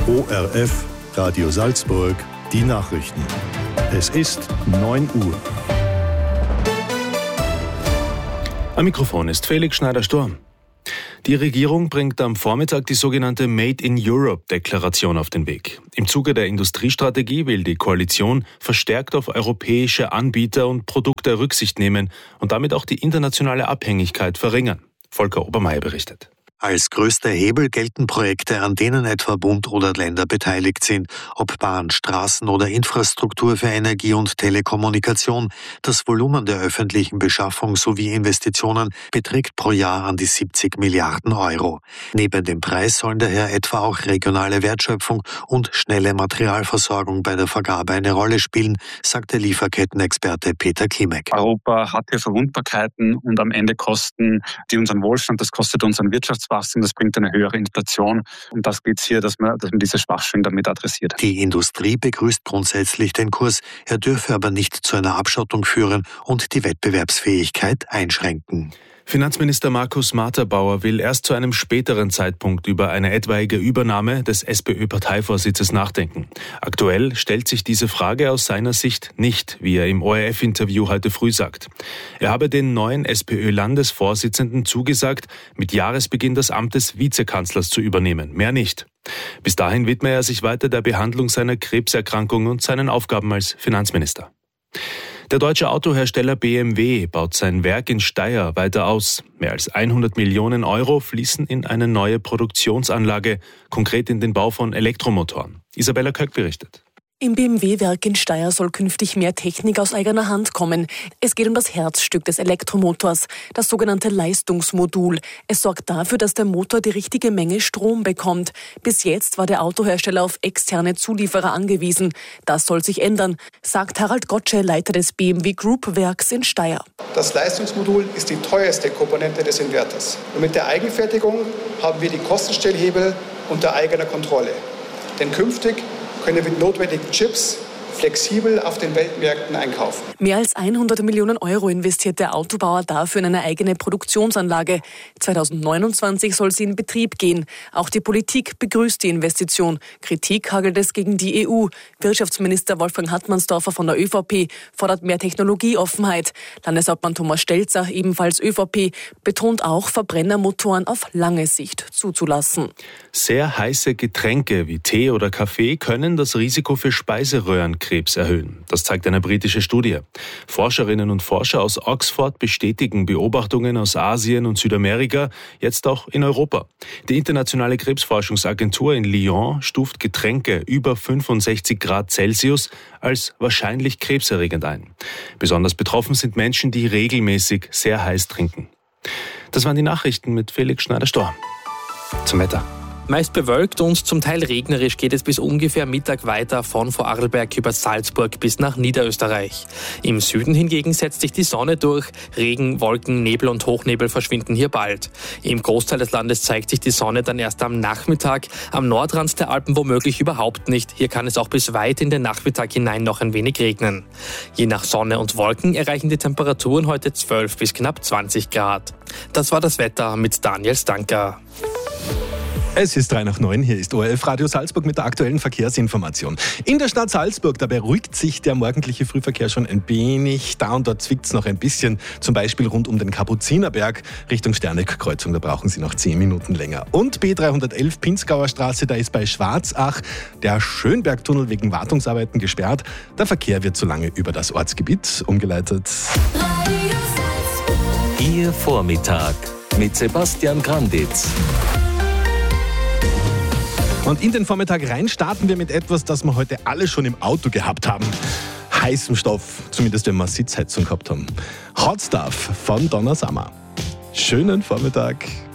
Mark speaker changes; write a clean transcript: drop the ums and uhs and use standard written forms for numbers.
Speaker 1: ORF, Radio Salzburg, die Nachrichten. Es ist 9 Uhr.
Speaker 2: Am Mikrofon ist Felix Schneider-Sturm. Die Regierung bringt am Vormittag die sogenannte Made in Europe-Deklaration auf den Weg. Im Zuge der Industriestrategie will die Koalition verstärkt auf europäische Anbieter und Produkte Rücksicht nehmen und damit auch die internationale Abhängigkeit verringern. Volker Obermeier berichtet.
Speaker 3: Als größter Hebel gelten Projekte, an denen etwa Bund oder Länder beteiligt sind, ob Bahn, Straßen oder Infrastruktur für Energie und Telekommunikation. Das Volumen der öffentlichen Beschaffung sowie Investitionen beträgt pro Jahr an die 70 Milliarden Euro. Neben dem Preis sollen daher etwa auch regionale Wertschöpfung und schnelle Materialversorgung bei der Vergabe eine Rolle spielen, sagte Lieferkettenexperte Peter Klimek.
Speaker 4: Europa hat hier Verwundbarkeiten und am Ende kosten die unseren Wohlstand, das kostet unseren Wirtschaftswachstum. Das bringt eine höhere Inflation. Und das geht es hier, dass man diese Schwachstellen damit adressiert.
Speaker 3: Die Industrie begrüßt grundsätzlich den Kurs. Er dürfe aber nicht zu einer Abschottung führen und die Wettbewerbsfähigkeit einschränken.
Speaker 2: Finanzminister Markus Materbauer will erst zu einem späteren Zeitpunkt über eine etwaige Übernahme des SPÖ-Parteivorsitzes nachdenken. Aktuell stellt sich diese Frage aus seiner Sicht nicht, wie er im ORF-Interview heute früh sagt. Er habe den neuen SPÖ-Landesvorsitzenden zugesagt, mit Jahresbeginn das Amt des Vizekanzlers zu übernehmen. Mehr nicht. Bis dahin widme er sich weiter der Behandlung seiner Krebserkrankung und seinen Aufgaben als Finanzminister. Der deutsche Autohersteller BMW baut sein Werk in Steyr weiter aus. Mehr als 100 Millionen Euro fließen in eine neue Produktionsanlage, konkret in den Bau von Elektromotoren. Isabella Köck berichtet.
Speaker 5: Im BMW-Werk in Steyr soll künftig mehr Technik aus eigener Hand kommen. Es geht um das Herzstück des Elektromotors, das sogenannte Leistungsmodul. Es sorgt dafür, dass der Motor die richtige Menge Strom bekommt. Bis jetzt war der Autohersteller auf externe Zulieferer angewiesen. Das soll sich ändern, sagt Harald Gotsche, Leiter des BMW Group-Werks in Steyr.
Speaker 6: Das Leistungsmodul ist die teuerste Komponente des Inverters. Und mit der Eigenfertigung haben wir die Kostenstellhebel unter eigener Kontrolle. Denn künftig können wir mit notwendigen Chips flexibel auf den Weltmärkten einkaufen.
Speaker 5: Mehr als 100 Millionen Euro investiert der Autobauer dafür in eine eigene Produktionsanlage. 2029 soll sie in Betrieb gehen. Auch die Politik begrüßt die Investition. Kritik hagelt es gegen die EU. Wirtschaftsminister Wolfgang Hartmannsdorfer von der ÖVP fordert mehr Technologieoffenheit. Landeshauptmann Thomas Stelzer, ebenfalls ÖVP, betont auch, Verbrennermotoren auf lange Sicht zuzulassen.
Speaker 2: Sehr heiße Getränke wie Tee oder Kaffee können das Risiko für Speiseröhrenkrebs erhöhen. Das zeigt eine britische Studie. Forscherinnen und Forscher aus Oxford bestätigen Beobachtungen aus Asien und Südamerika, jetzt auch in Europa. Die internationale Krebsforschungsagentur in Lyon stuft Getränke über 65 Grad Celsius als wahrscheinlich krebserregend ein. Besonders betroffen sind Menschen, die regelmäßig sehr heiß trinken. Das waren die Nachrichten mit Felix Schneider-Sturm. Zum Wetter.
Speaker 7: Meist bewölkt und zum Teil regnerisch geht es bis ungefähr Mittag weiter von Vorarlberg über Salzburg bis nach Niederösterreich. Im Süden hingegen setzt sich die Sonne durch. Regen, Wolken, Nebel und Hochnebel verschwinden hier bald. Im Großteil des Landes zeigt sich die Sonne dann erst am Nachmittag. Am Nordrand der Alpen womöglich überhaupt nicht. Hier kann es auch bis weit in den Nachmittag hinein noch ein wenig regnen. Je nach Sonne und Wolken erreichen die Temperaturen heute 12 bis knapp 20 Grad. Das war das Wetter mit Daniel Stanker.
Speaker 8: Es ist 8:03, hier ist ORF Radio Salzburg mit der aktuellen Verkehrsinformation. In der Stadt Salzburg, da beruhigt sich der morgendliche Frühverkehr schon ein wenig. Da und dort zwickt es noch ein bisschen, zum Beispiel rund um den Kapuzinerberg Richtung Sterneck-Kreuzung, da brauchen Sie noch 10 Minuten länger. Und B311 Pinzgauer Straße, da ist bei Schwarzach der Schönbergtunnel wegen Wartungsarbeiten gesperrt. Der Verkehr wird so lange über das Ortsgebiet umgeleitet.
Speaker 9: Ihr Vormittag mit Sebastian Granditz.
Speaker 8: Und in den Vormittag rein starten wir mit etwas, das wir heute alle schon im Auto gehabt haben. Heißem Stoff, zumindest wenn wir Sitzheizung gehabt haben. Hot Stuff von Donna Summer. Schönen Vormittag.